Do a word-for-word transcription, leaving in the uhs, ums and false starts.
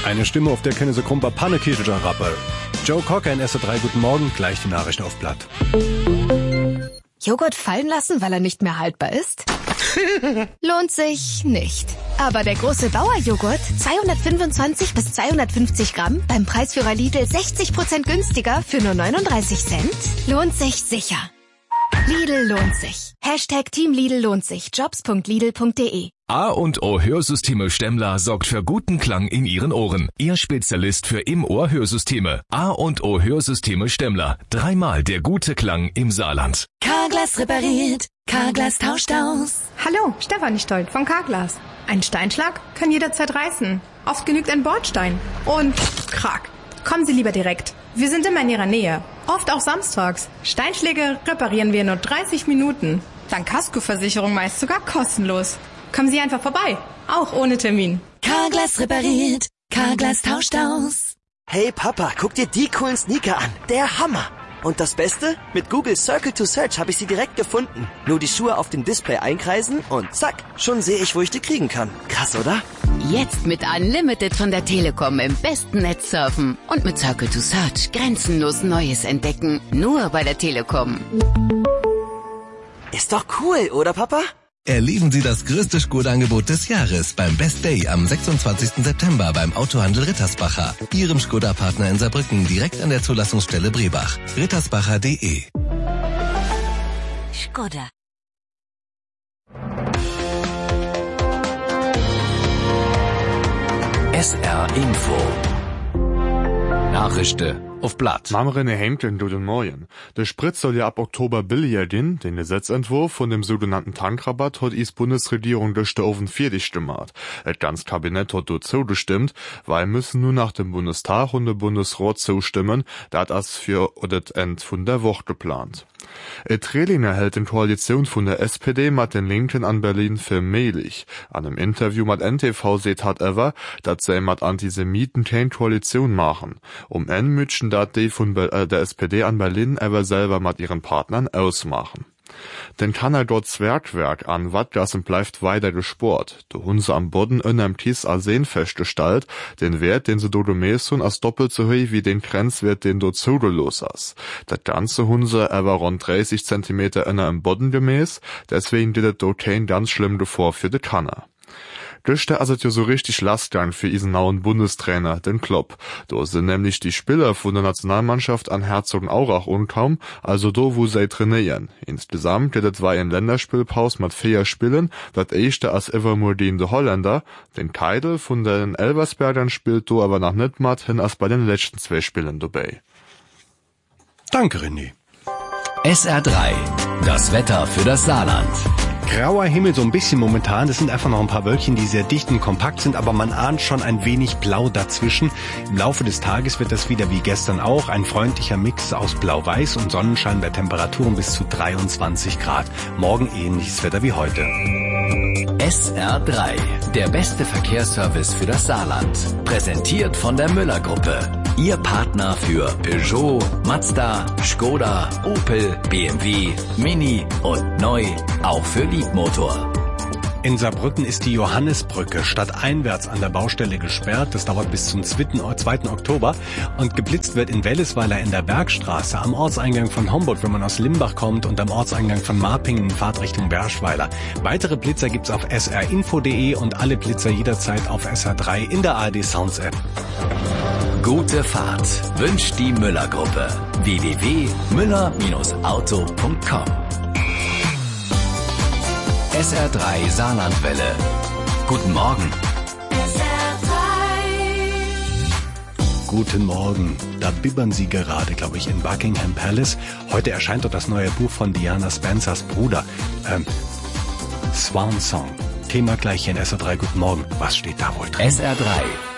Eine Stimme, auf der keine so krumper Pannekirche Rapper. Joe Cocker in S R drei, guten Morgen, gleich die Nachrichten auf Blatt. Joghurt fallen lassen, weil er nicht mehr haltbar ist? Lohnt sich nicht. Aber der große Bauerjoghurt, zweihundertfünfundzwanzig bis zweihundertfünfzig Gramm, beim Preisführer Lidl sechzig Prozent günstiger für nur neununddreißig Cent, lohnt sich sicher. Lidl lohnt sich. Hashtag Team Lidl lohnt sich. Jobs punkt lidl punkt de. A und O Hörsysteme Stemmler sorgt für guten Klang in Ihren Ohren. Ihr Spezialist für Im-Ohr-Hörsysteme. A und O Hörsysteme Stemmler. Dreimal der gute Klang im Saarland. Carglass repariert. Carglass tauscht aus. Hallo, Stefanie Stolt von Carglass. Ein Steinschlag kann jederzeit reißen. Oft genügt ein Bordstein. Und krack. Kommen Sie lieber direkt. Wir sind immer in Ihrer Nähe. Oft auch samstags. Steinschläge reparieren wir in nur dreißig Minuten. Dank Kaskoversicherung meist sogar kostenlos. Kommen Sie einfach vorbei. Auch ohne Termin. Carglass repariert. Carglass tauscht aus. Hey Papa, guck dir die coolen Sneaker an. Der Hammer. Und das Beste? Mit Google Circle to Search habe ich sie direkt gefunden. Nur die Schuhe auf dem Display einkreisen und zack, schon sehe ich, wo ich die kriegen kann. Krass, oder? Jetzt mit Unlimited von der Telekom im besten Netz surfen und mit Circle to Search grenzenlos Neues entdecken. Nur bei der Telekom. Ist doch cool, oder Papa? Erleben Sie das größte Skoda-Angebot des Jahres beim Best Day am sechsundzwanzigsten September beim Autohandel Rittersbacher. Ihrem Skoda-Partner in Saarbrücken direkt an der Zulassungsstelle Brebach. rittersbacher punkt de. Skoda. S R Info. Nachrichten auf Blatt. Mamrene Hemden guten Morgen. Der Sprit soll ja ab Oktober billiger gehen. Den Gesetzentwurf von dem sogenannten Tankrabatt hat die Bundesregierung durch den Ofen fertig gemacht. Das ganze Kabinett hat dazu gestimmt, weil müssen nur nach dem Bundestag und dem Bundesrat zustimmen, da das für das End von der Woche geplant. Et Rehlinger hält in Koalition von der S P D mit den Linken an Berlin für möglich. An einem Interview mit N T V seht hat ever, dass sie mit Antisemiten keine Koalition machen. Um en mütschen dat die von äh, der S P D an Berlin ever selber mit ihren Partnern ausmachen. Denn kann er dort Zwergwerk an Wattgassen bleibt weiter gesport. De Hunse am Boden in Ties Arsen festgestellt, den Wert, den se do gemäßen, als doppelt so hoch wie den Grenzwert, den do zugelos as. Dat ganze Hunse er war rund dreißig Zentimeter inner im Boden gemäß, deswegen dit do kein ganz schlimm Gefahr für de Kanner. Durch der also ja so richtig Lastgang für diesen neuen Bundestrainer, den Klopp. Da sind nämlich die Spieler von der Nationalmannschaft an Herzogenaurach umgekommen, also da, wo sie trainieren. Insgesamt geht es war ein Länderspielpause mit vier Spielen, das erste als Evermordin der Holländer. Den Keidel von den Elversbergern spielt da aber noch nicht mit hin als bei den letzten zwei Spielen dabei. Danke, René. S R drei. Das Wetter für das Saarland. Grauer Himmel so ein bisschen momentan. Das sind einfach noch ein paar Wölkchen, die sehr dicht und kompakt sind, aber man ahnt schon ein wenig Blau dazwischen. Im Laufe des Tages wird das wieder wie gestern auch ein freundlicher Mix aus Blau-Weiß und Sonnenschein bei Temperaturen bis zu dreiundzwanzig Grad. Morgen ähnliches Wetter wie heute. S R drei. Der beste Verkehrsservice für das Saarland. Präsentiert von der Müller-Gruppe. Ihr Partner für Peugeot, Mazda, Skoda, Opel, B M W, Mini und neu auch für Liebmotor. In Saarbrücken ist die Johannisbrücke stadteinwärts an der Baustelle gesperrt. Das dauert bis zum zweiten Oktober. Und geblitzt wird in Wellesweiler in der Bergstraße, am Ortseingang von Homburg, wenn man aus Limbach kommt, und am Ortseingang von Marpingen in Fahrtrichtung Berschweiler. Weitere Blitzer gibt's auf s r info punkt de und alle Blitzer jederzeit auf S R drei in der A R D Sounds App. Gute Fahrt wünscht die Müller-Gruppe. w w w punkt müller auto punkt com. S R drei Saarlandwelle. Guten Morgen. S R drei. Guten Morgen. Da bibbern sie gerade, glaube ich, in Buckingham Palace. Heute erscheint dort das neue Buch von Diana Spencers Bruder. Ähm, Swan Song. Thema gleich hier in S R drei. Guten Morgen. Was steht da wohl drin? S R drei.